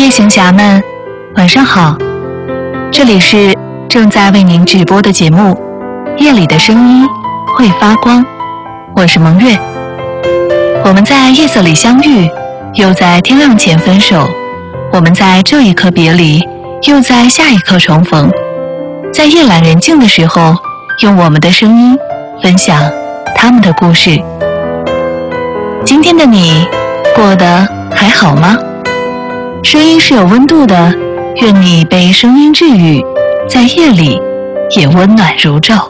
行侠们，晚上好，这里是正在为您直播的节目《夜里的声音会发光》，我是蒙月。我们在夜色里相遇，又在天亮前分手，我们在这一刻别离，又在下一刻重逢。在夜阑人静的时候，用我们的声音分享他们的故事。今天的你过得还好吗？声音是有温度的，愿你被声音治愈，在夜里也温暖如昼。